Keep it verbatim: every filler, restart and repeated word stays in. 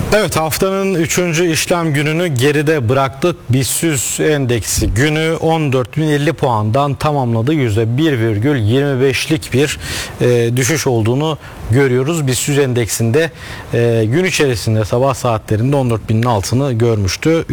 Evet, haftanın üçüncü işlem gününü geride bıraktık. BIST endeksi günü on dört bin elli puandan tamamladı. yüzde bir virgül yirmi beşlik bir e, düşüş olduğunu görüyoruz. BIST endeksinde e, gün içerisinde sabah saatlerinde on dört binin altını görmüştü.